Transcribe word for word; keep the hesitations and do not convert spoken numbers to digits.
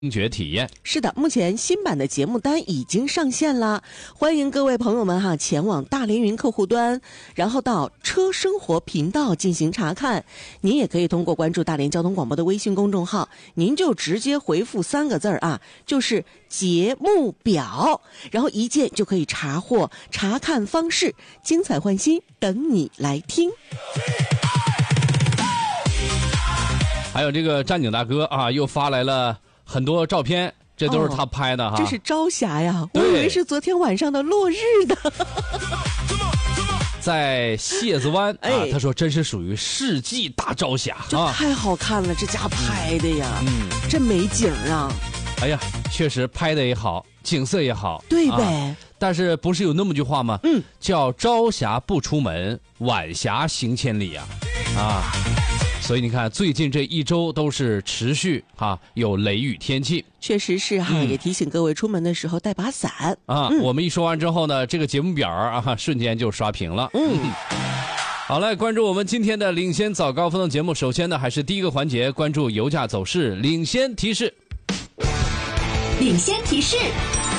听觉体验。 是的，目前新版的节目单已经上线了，欢迎各位朋友们哈前往大连云客户端，然后到车生活频道进行查看。您也可以通过关注大连交通广播的微信公众号，您就直接回复三个字儿啊，就是节目表，然后一键就可以查获查看方式，精彩换新，等你来听。 还有这个战警大哥啊，又发来了很多照片，这都是他拍的哈。 哦、这是朝霞呀，我以为是昨天晚上的落日的。 在蟹子湾、哎、啊，他说真是属于世纪大朝霞， 这太好看了，啊、这家拍的呀， 嗯， 这美景啊。 哎呀，确实拍的也好，景色也好， 对呗、 啊。但是不是有那么句话吗？ 嗯， 叫朝霞不出门，晚霞行千里呀，啊。所以你看，最近这一周都是持续哈、啊、有雷雨天气， 确实是哈、嗯，也提醒各位出门的时候带把伞啊、嗯。我们一说完之后呢，这个节目表啊瞬间就刷屏了。 嗯， 好，来关注我们今天的领先早高峰的节目。首先呢，还是第一个环节，关注油价走势，领先提示。 领先提示。